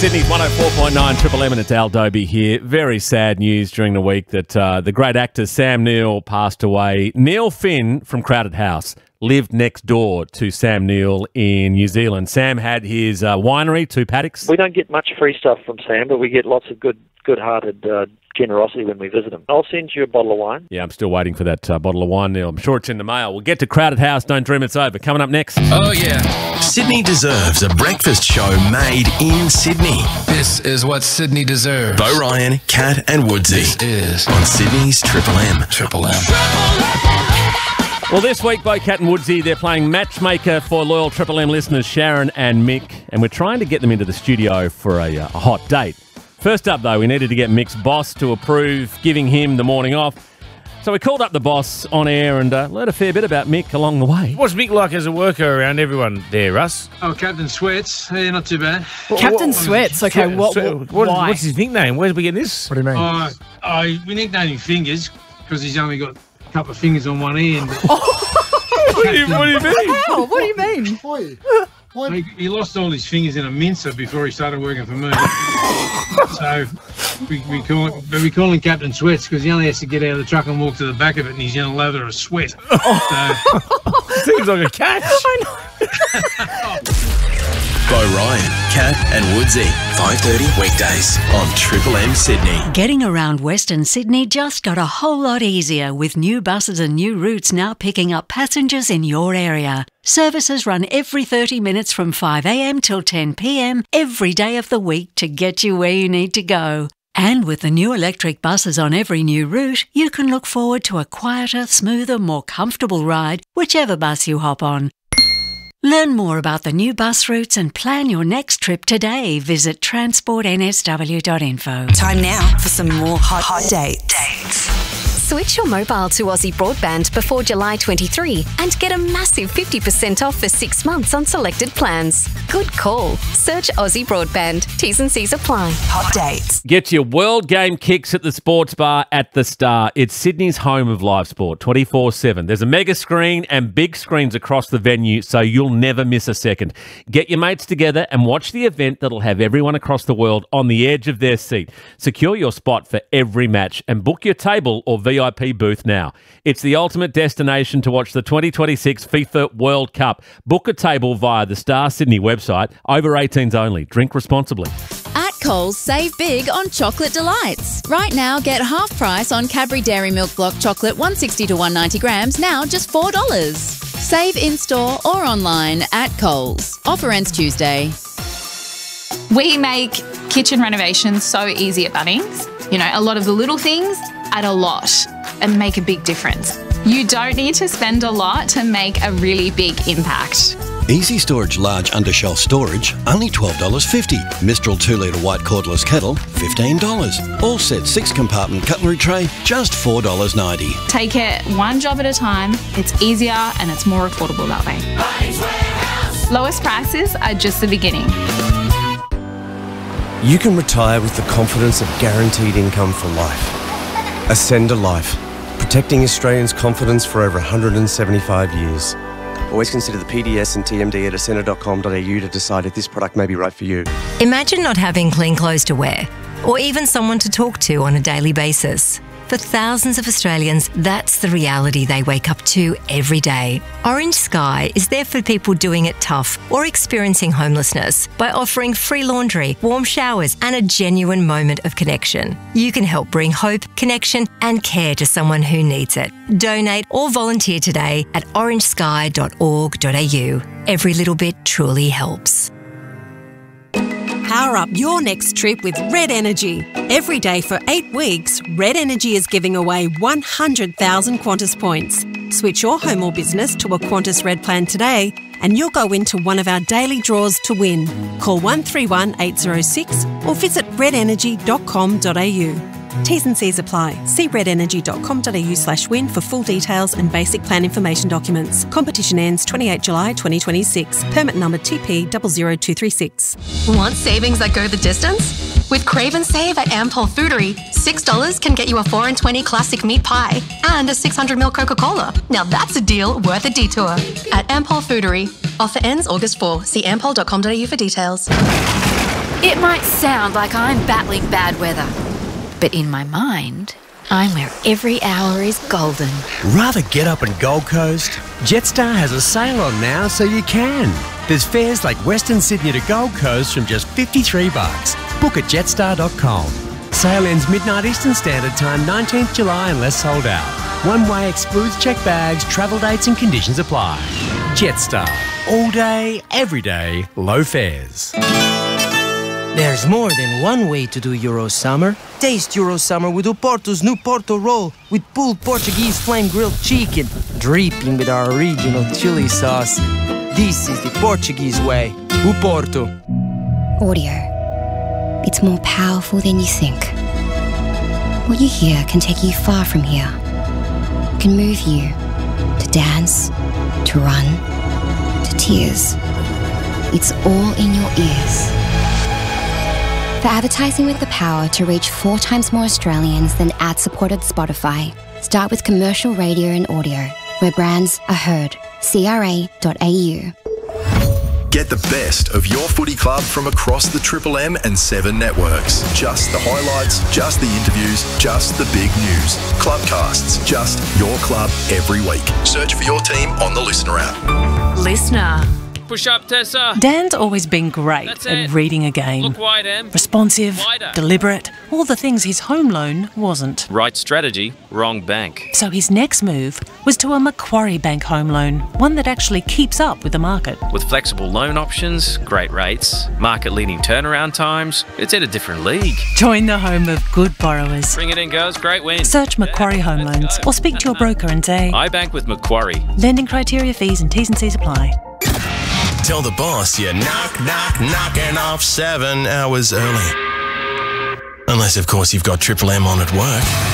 Sydney's 104.9 Triple M, and it's Al Dobie here. Very sad news during the week that the great actor Sam Neill passed away. Neil Finn from Crowded House lived next door to Sam Neill in New Zealand. Sam had his winery, 2 paddocks. We don't get much free stuff from Sam, but we get lots of good-hearted generosity when we visit him. I'll send you a bottle of wine. Yeah, I'm still waiting for that bottle of wine, Neil. I'm sure it's in the mail. We'll get to Crowded House. Don't dream it's over. Coming up next. Oh, yeah. Sydney deserves a breakfast show made in Sydney. This is what Sydney deserves. Bo Ryan, Kat and Woodsy. This is on Sydney's Triple M. Triple M. Well, this week, Bo, Kat and Woodsy, they're playing matchmaker for loyal Triple M listeners Sharon and Mick, and we're trying to get them into the studio for a hot date. First up, though, we needed to get Mick's boss to approve giving him the morning off. So we called up the boss on air and learned a fair bit about Mick along the way. What's Mick like as a worker around everyone there, Russ? Oh, Captain Sweats. Yeah, not too bad. Captain Sweats? Okay, why? What's his nickname? Where's we get this? What do you mean? We nicknamed him Fingers because he's only got a couple of fingers on one end. What do you mean? How? What do you mean? He lost all his fingers in a mincer before he started working for me. So we call him Captain Sweats because he only has to get out of the truck and walk to the back of it and he's in a lather of sweat. Seems like a catch. I know. Bo Ryan, Kat and Woodsy. 5:30 weekdays on Triple M Sydney. Getting around Western Sydney just got a whole lot easier with new buses and new routes now picking up passengers in your area. Services run every 30 minutes from 5 a.m. till 10 p.m. every day of the week to get you where you need to go. And with the new electric buses on every new route, you can look forward to a quieter, smoother, more comfortable ride, whichever bus you hop on. Learn more about the new bus routes and plan your next trip today. Visit transportnsw.info. Time now for some more hot dates. Switch your mobile to Aussie Broadband before July 23 and get a massive 50% off for 6 months on selected plans. Good call. Search Aussie Broadband. T's and C's apply. Hot dates. Get your world game kicks at the sports bar at the Star. It's Sydney's home of live sport, 24/7. There's a mega screen and big screens across the venue, so you'll never miss a second. Get your mates together and watch the event that'll have everyone across the world on the edge of their seat. Secure your spot for every match and book your table or VIP booth now. It's the ultimate destination to watch the 2026 FIFA World Cup. Book a table via the Star Sydney website. Over 18s only. Drink responsibly. At Coles, save big on chocolate delights. Right now, get half price on Cadbury Dairy Milk Block chocolate 160 to 190 grams, now just $4. Save in-store or online at Coles. Offer ends Tuesday. We make kitchen renovations so easy at Bunnings. You know, a lot of the little things add a lot and make a big difference. You don't need to spend a lot to make a really big impact. Easy Storage Large Undershelf Storage, only $12.50. Mistral 2-litre white cordless kettle, $15. All set 6-compartment cutlery tray, just $4.90. Take it one job at a time. It's easier and it's more affordable that way. Lowest prices are just the beginning. You can retire with the confidence of guaranteed income for life. Ascend a Life, protecting Australians' confidence for over 175 years. Always consider the PDS and TMD at ascender.com.au to decide if this product may be right for you. Imagine not having clean clothes to wear, or even someone to talk to on a daily basis. For thousands of Australians, that's the reality they wake up to every day. Orange Sky is there for people doing it tough or experiencing homelessness by offering free laundry, warm showers, and a genuine moment of connection. You can help bring hope, connection, and care to someone who needs it. Donate or volunteer today at orangesky.org.au. Every little bit truly helps. Power up your next trip with Red Energy. Every day for 8 weeks, Red Energy is giving away 100,000 Qantas points. Switch your home or business to a Qantas Red plan today and you'll go into one of our daily draws to win. Call 131 806 or visit redenergy.com.au. T's and C's apply. See redenergy.com.au/win for full details and basic plan information documents. Competition ends 28 July 2026. Permit number TP00236. Want savings that go the distance? With Crave and Save at Ampol Foodery, $6 can get you a 4 and 20 classic meat pie and a 600ml Coca-Cola. Now that's a deal worth a detour. At Ampol Foodery. Offer ends August 4. See ampol.com.au for details. It might sound like I'm battling bad weather, but in my mind, I'm where every hour is golden. Rather get up in Gold Coast? Jetstar has a sale on now so you can. There's fares like Western Sydney to Gold Coast from just $53. Book at jetstar.com. Sale ends midnight Eastern Standard Time, 19th July unless sold out. One way excludes checked bags, travel dates and conditions apply. Jetstar. All day, every day, low fares. There's more than one way to do Euro Summer. Taste Euro Summer with Oporto's new Porto roll with pulled Portuguese flame grilled chicken, dripping with our original chili sauce. This is the Portuguese way. Oporto. Audio. It's more powerful than you think. What you hear can take you far from here. It can move you to dance, to run, to tears. It's all in your ears. For advertising with the power to reach 4 times more Australians than ad-supported Spotify, start with commercial radio and audio, where brands are heard. CRA.au. Get the best of your footy club from across the Triple M and 7 networks. Just the highlights, just the interviews, just the big news. Clubcasts, just your club every week. Search for your team on the Listener app. Listener. Push up, Tessa. Dan's always been great at reading a game. Look wide, Em. Responsive, Wider. deliberate, all the things his home loan wasn't. Right strategy, wrong bank. So his next move was to a Macquarie Bank home loan, one that actually keeps up with the market. With flexible loan options, great rates, market-leading turnaround times, it's at a different league. Join the home of good borrowers. Bring it in, girls. Great win. Search Macquarie Home Loans or speak to your broker and say, I bank with Macquarie. Lending criteria, fees and T's and C's apply. Tell the boss you're knocking off 7 hours early. Unless, of course, you've got Triple M on at work.